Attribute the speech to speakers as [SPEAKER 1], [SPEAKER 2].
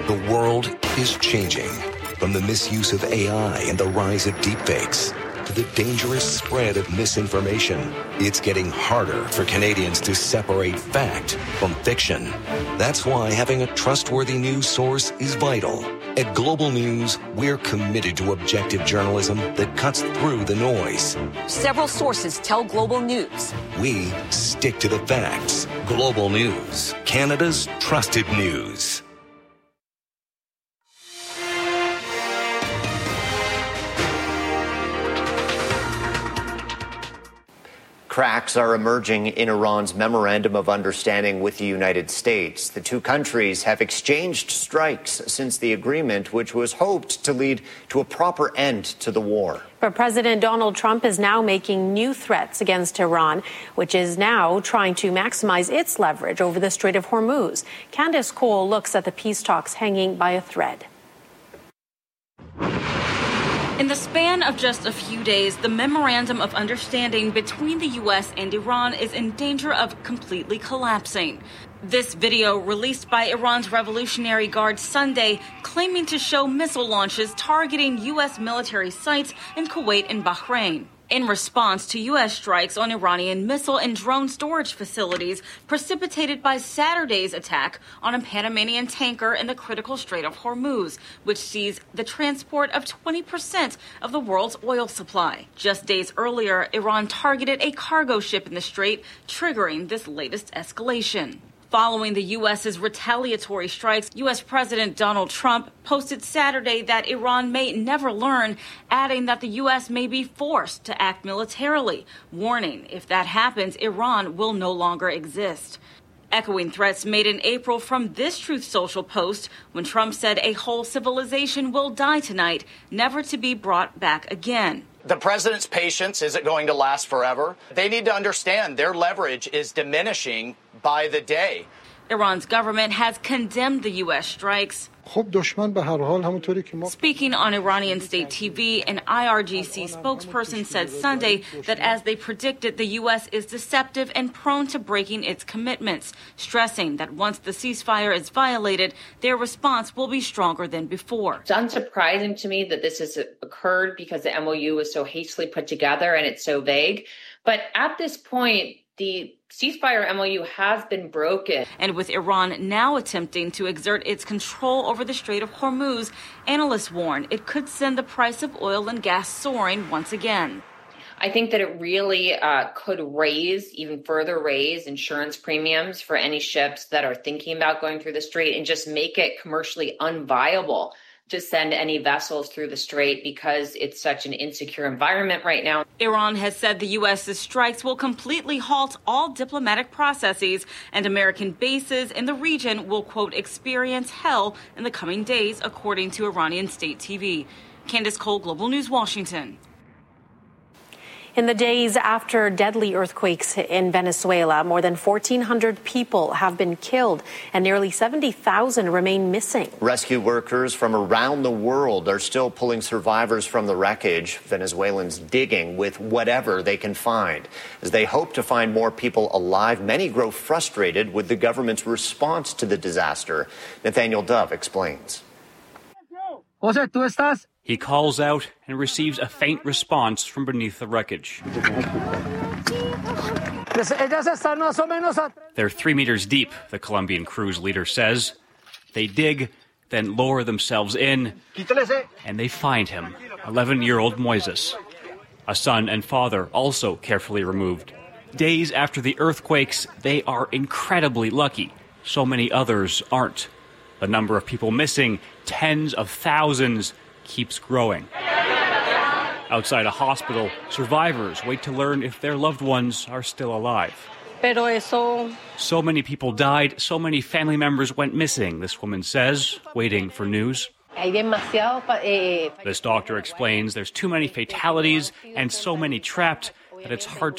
[SPEAKER 1] The world is changing. From the misuse of AI and the rise of deepfakes to the dangerous spread of misinformation, it's getting harder for Canadians to separate fact from fiction. That's why having a trustworthy news source is vital. At Global News, we're committed to objective journalism that cuts through the noise.
[SPEAKER 2] Several sources tell Global News.
[SPEAKER 1] We stick to the facts. Global News, Canada's trusted news.
[SPEAKER 3] Cracks are emerging in Iran's memorandum of understanding with the United States. The two countries have exchanged strikes since the agreement, which was hoped to lead to a proper end to the war.
[SPEAKER 4] But President Donald Trump is now making new threats against Iran, which is now trying to maximize its leverage over the Strait of Hormuz. Candace Cole looks at the peace talks hanging by a thread.
[SPEAKER 5] In the span of just a few days, the memorandum of understanding between the U.S. and Iran is in danger of completely collapsing. This video, released by Iran's Revolutionary Guard Sunday, claiming to show missile launches targeting U.S. military sites in Kuwait and Bahrain, in response to U.S. strikes on Iranian missile and drone storage facilities precipitated by Saturday's attack on a Panamanian tanker in the critical Strait of Hormuz, which sees the transport of 20% of the world's oil supply. Just days earlier, Iran targeted a cargo ship in the strait, triggering this latest escalation. Following the U.S.'s retaliatory strikes, U.S. President Donald Trump posted Saturday that Iran may never learn, adding that the U.S. may be forced to act militarily, warning if that happens, Iran will no longer exist. Echoing threats made in April from this Truth Social post when Trump said a whole civilization will die tonight, never to be brought back again.
[SPEAKER 6] The president's patience isn't going to last forever. They need to understand their leverage is diminishing by the day.
[SPEAKER 5] Iran's government has condemned the U.S. strikes. Speaking on Iranian state TV, an IRGC spokesperson said Sunday that as they predicted, the U.S. is deceptive and prone to breaking its commitments, stressing that once the ceasefire is violated, their response will be stronger than before.
[SPEAKER 7] It's unsurprising to me that this has occurred because the MOU was so hastily put together and it's so vague. But at this point, the ceasefire MOU has been broken.
[SPEAKER 5] And with Iran now attempting to exert its control over the Strait of Hormuz, analysts warn it could send the price of oil and gas soaring once again.
[SPEAKER 7] I think that it really could even further raise insurance premiums for any ships that are thinking about going through the strait and just make it commercially unviable to send any vessels through the strait because it's such an insecure environment right now.
[SPEAKER 5] Iran has said the U.S.'s strikes will completely halt all diplomatic processes and American bases in the region will, quote, experience hell in the coming days, according to Iranian state TV. Candace Cole, Global News, Washington.
[SPEAKER 4] In the days after deadly earthquakes in Venezuela, more than 1,400 people have been killed and nearly 70,000 remain missing.
[SPEAKER 3] Rescue workers from around the world are still pulling survivors from the wreckage. Venezuelans digging with whatever they can find. As they hope to find more people alive, many grow frustrated with the government's response to the disaster. Nathaniel Dove explains.
[SPEAKER 8] He calls out and receives a faint response from beneath the wreckage. They're 3 meters deep, the Colombian crew's leader says. They dig, then lower themselves in, and they find him, 11-year-old Moises. A son and father also carefully removed. Days after the earthquakes, they are incredibly lucky. So many others aren't. The number of people missing, tens of thousands, keeps growing. Outside a hospital, survivors wait to learn if their loved ones are still alive. So many people died, so many family members went missing, this woman says, waiting for news. This doctor explains there's too many fatalities and so many trapped that it's hard